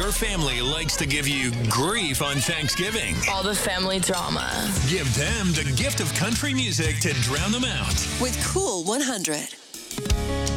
your family likes to give you grief on Thanksgiving. All the family drama. Give them the gift of country music to drown them out. With Cool 100.